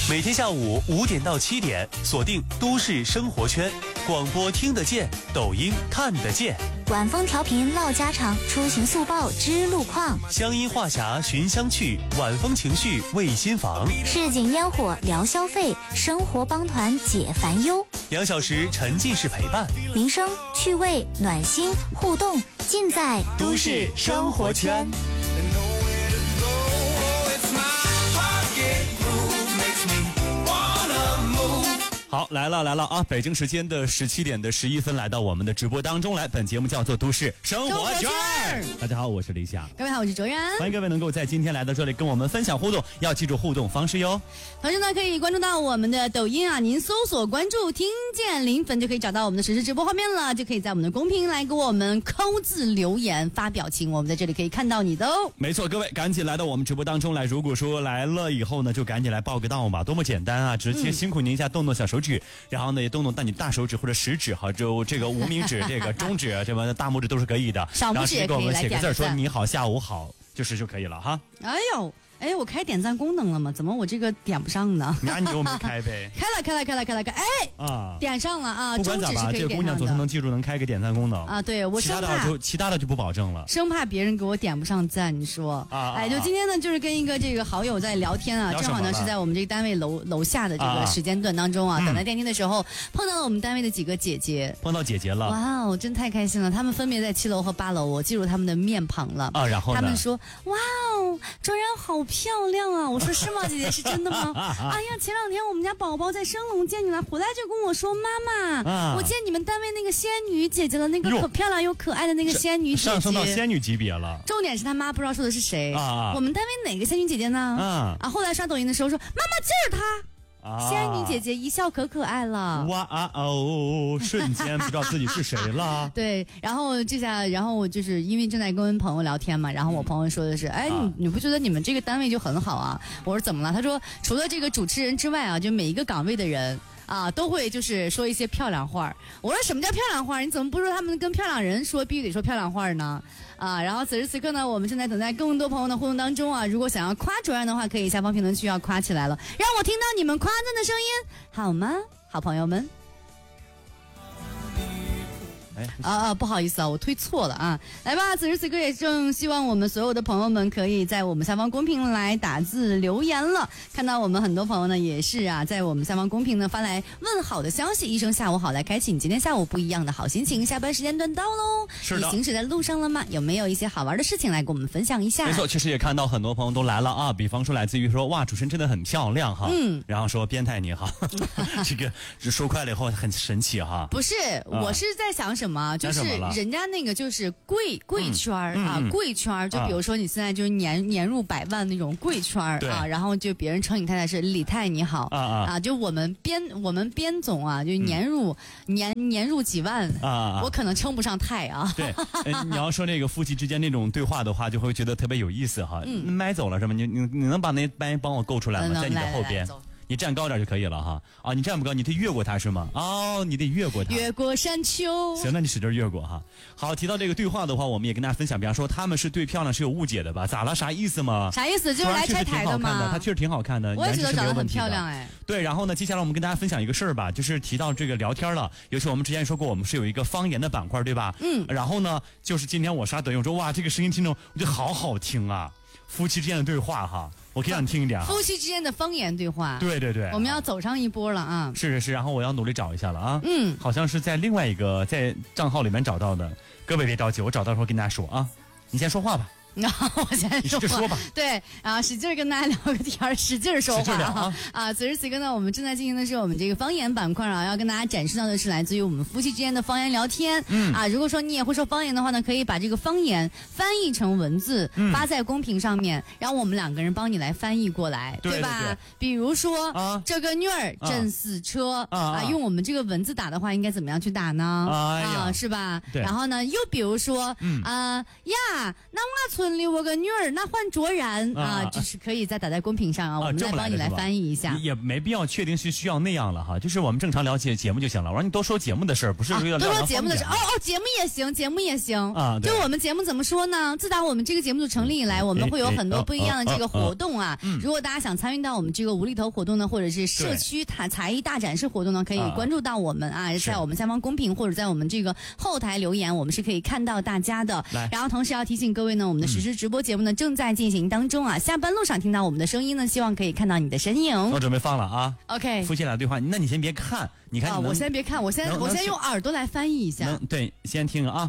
每天下午5点到7点，锁定都市生活圈，广播听得见，抖音看得见。 晚风调频唠家常，出行速报知路况， 乡音话匣寻香趣，晚风情绪慰心房， 市井烟火聊消费，生活帮团解烦忧。 2小时沉浸式陪伴， 民生趣味暖心互动，尽在都市生活圈。好，来了啊！北京时间的17点的11分，来到我们的直播当中来。本节目叫做《都市生活圈》。大家好，我是李想。 各位好，我是卓然。 欢迎各位能够在今天来到这里跟我们分享互动，要记住互动方式哟。 同时呢，可以关注到我们的抖音啊，您搜索关注听见零粉就可以找到我们的实时直播画面了，就可以在我们的公屏来给我们扣字留言发表情，我们在这里可以看到你的哦。 没错，各位赶紧来到我们直播当中来。如果说来了以后呢，就赶紧来报个到嘛，多么简单啊！直接辛苦您一下，动动小手指，然后呢也动动你大手指或者食指哈，就这个无名指、这个中指、这个大拇指都是可以的。 小拇指也可以来点个赞，然后给我们写个字说你好，下午好，就可以了哈。 哎呦。哎，我开点赞功能了吗？怎么我这个点不上呢？ 那你又没开呗？ 开了！哎啊，点上了啊！ 不管咋吧，这个姑娘总是能记住能开个点赞功能啊。对，我生怕其他的就不保证了， 生怕别人给我点不上赞。你说哎，就今天呢，就是跟一个这个好友在聊天啊，正好呢是在我们这个单位楼下的这个时间段当中啊，等待电梯的时候碰到了我们单位的几个姐姐， 碰到姐姐了， 哇哦，真太开心了！他们分别在7楼和8楼，我记住他们的面庞了啊。然后他们说，哇哦，卓然好漂亮啊！我说是吗，姐姐是真的吗？哎呀，前2天我们家宝宝在升龙见你了，回来就跟我说妈妈，我见你们单位那个仙女姐姐了，那个可漂亮又可爱的那个仙女姐姐， 上升到仙女级别了。 重点是他妈不知道说的是谁我们单位哪个仙女姐姐呢？后来刷抖音的时候说妈妈就是她。仙女姐姐一笑可爱了， 哇哦，瞬间不知道自己是谁了。 对，然后我就是因为正在跟朋友聊天嘛，然后我朋友说的是，哎，你不觉得你们这个单位就很好啊？我说怎么了？他说除了这个主持人之外啊，就每一个岗位的人啊，都会就是说一些漂亮话。我说什么叫漂亮话？你怎么不说他们跟漂亮人说必须得说漂亮话呢？然后此时此刻呢，我们正在等待更多朋友的互动当中啊。如果想要夸卓然的话，可以下方评论区要夸起来了，让我听到你们夸赞的声音，好吗？好朋友们。不好意思啊，我推错了啊！来吧，此时此刻也正希望我们所有的朋友们可以在我们下方公屏来打字留言了。看到我们很多朋友呢，也是啊，在我们下方公屏呢发来问好的消息，一声下午好，来开启你今天下午不一样的好心情。下班时间段到喽， 是的， 你行驶在路上了吗？有没有一些好玩的事情来跟我们分享一下？ 没错，其实也看到很多朋友都来了啊，比方说来自于说哇，主持人真的很漂亮哈，然后说变态你好，这个说快了以后很神奇哈。 不是，我是在想什么，就是人家那个就是贵圈啊，贵圈，就比如说你现在就是年入100万那种贵圈啊，然后就别人称你太太是李太你好就我们边总啊，就年入几万我可能称不上太啊。 对，你要说那个夫妻之间那种对话的话，就会觉得特别有意思哈。麦走了是吗？你能把那麦帮我够出来吗？在你的后边。你站高点就可以了哈。你站不高，你得越过它是吗？你得越过它， 越过山丘。 行，那你使劲越过哈。好，提到这个对话的话，我们也跟大家分享，比方说他们是对漂亮是有误解的吧？咋了？啥意思吗？ 啥意思？就是来拆台的吗？ 她确实挺好看的， 我也觉得长得很漂亮哎。 对，然后呢，接下来我们跟大家分享一个事儿吧，就是提到这个聊天了，尤其我们之前说过，我们是有一个方言的板块，对吧？然后呢，就是今天我刷抖音，我说哇，这个声音听着我觉得好好听啊，夫妻之间的对话哈。我可以让你听一点夫妻之间的方言对话。 对， 我们要走上一波了啊！ 是，然后我要努力找一下了啊。好像是在另外一个在账号里面找到的，各位别着急，我找到时候跟大家说啊。你先说话吧。 我先说吧。 对，然后使劲跟大家聊个天，使劲说话此时此刻呢，我们正在进行的是我们这个方言板块啊，要跟大家展示到的是来自于我们夫妻之间的方言聊天。如果说你也会说方言的话呢，可以把这个方言翻译成文字发在公屏上面，让我们2个人帮你来翻译过来，对吧？对，比如说这个女儿真是车用我们这个文字打的话，应该怎么样去打呢？是吧？然后呢，又比如说呀，那我村里我个女儿那换卓然啊，就是可以再打在公屏上啊，我们来帮你来翻译一下。 也没必要确定是需要那样了哈，就是我们正常了解节目就行了。我让你多说节目的事儿，不是说要多说节目的事儿。节目也行，节目也行啊。就我们节目怎么说呢？自打我们这个节目组成立以来，我们会有很多不一样的这个活动啊。如果大家想参与到我们这个无厘头活动呢，或者是社区才艺大展示活动呢，可以关注到我们啊，在我们下方公屏或者在我们这个后台留言，我们是可以看到大家的。然后同时要提醒各位呢，我们的实时直播节目呢正在进行当中啊。下班路上听到我们的声音呢，希望可以看到你的身影。 我准备放了啊。 OK， 夫妻俩对话，那你先别看，你看我先别看，我先用耳朵来翻译一下。 对，先听啊。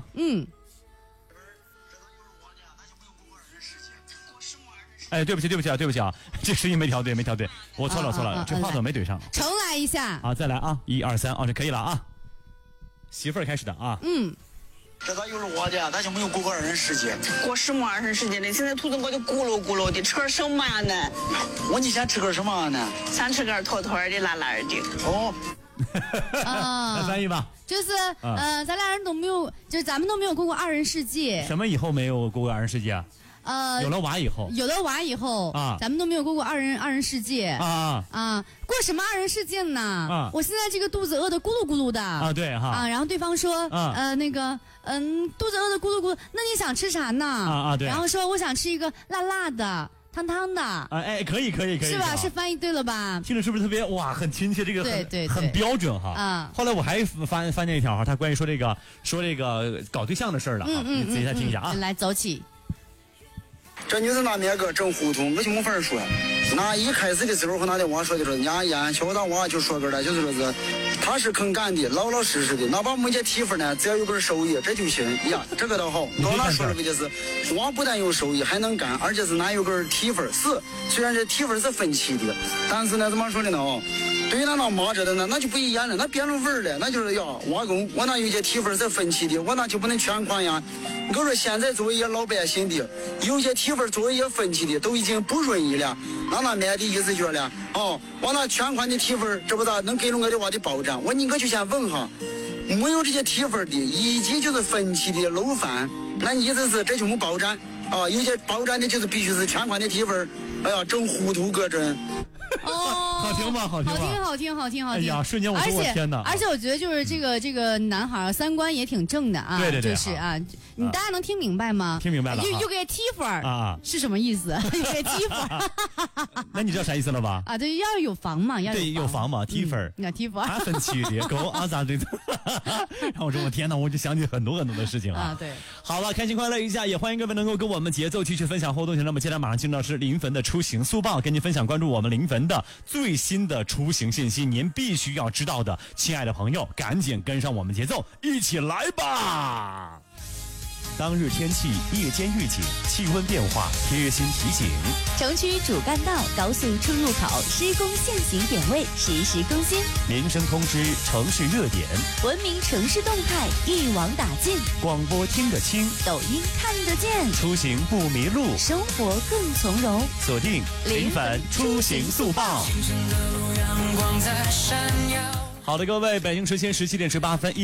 哎，对不起啊，这声音没调对，我错了，这话筒没对上， 重来一下。 好，再来啊，1、2、3，这可以了啊。媳妇儿开始的啊。 这咋有了我的？咱就没有过二人世界？过什么二人世界的？现在肚子我就咕噜的，吃点什么呀呢？我你想吃个什么呢？想吃个坨的、辣的。哦。 来翻译吧。 就是咱俩人都没有，就是咱们都没有过二人世界。 什么以后没有过二人世界啊？有了娃以后啊， 咱们都没有过二人世界过什么二人世界呢？我现在这个肚子饿得咕噜的啊， 对哈然后对方说那个肚子饿得咕噜，那你想吃啥呢？ 对， 然后说我想吃一个辣的。汤的可以， 是吧？是翻译对了吧？ 听着是不是特别哇，很亲切？这个对很标准哈。后来我还翻见一条哈，他关于说这个搞对象的事儿了哈，你自己再听一下啊。 来，走起。 这女子那面个整糊涂，我就没法说。那一开始的时候和那的娃说的说，人家眼小的娃就说个了，就是说是他是肯干的，老实的。那把我们这媳妇呢，只要有根手艺，这就行呀。这个倒好。刚才说了个就是，娃不但有手艺，还能干，而且是哪有根提分是，虽然这提分是分期的，但是呢，怎么说的呢？对于那妈这的呢，那就不一样了，那变了味儿了，那就是呀，娃公，我那有些提分是分期的，我那就不能全款呀。我说现在作为一些老百姓的，有些提分作为一些分期的，都已经不容易了。那面的意思就是了，我那全款的提分，这不咋能给了我的娃的保障？我你可就先问哈，没有这些提分的，以及就是分期的漏饭，那意思是这就没保障啊？有些保障的就是必须是全款的提分，哎呀，整糊涂个真。 好听吧？好听。哎呀，瞬间我说我天哪！ 而且我觉得就是这个男孩三观也挺正的啊。 对， 就是啊，你大家能听明白吗？ 听明白了。 又给提分啊？是什么意思？又给提分？ 那你知道啥意思了吧？ 对，要有房嘛， 有房嘛，提分。 要提分。 还分期的，够啊咋对？然后我说我天哪，我就想起很多的事情啊。 对。 好了，开心快乐一下，也欢迎各位能够跟我们节奏继续分享互动。那么接下来马上进到是临汾的出行速报，跟您分享关注我们临汾的最新的出行信息，您必须要知道的，亲爱的朋友，赶紧跟上我们节奏，一起来吧！当日天气、夜间预警、气温变化贴心提醒。 城区主干道、高速出入口施工限行点位实时更新。 民生通知、城市热点， 文明城市动态一网打尽。 广播听得清， 抖音看得见。 出行不迷路， 生活更从容。 锁定临汾出行速报。好的，各位，北京时间17点18分。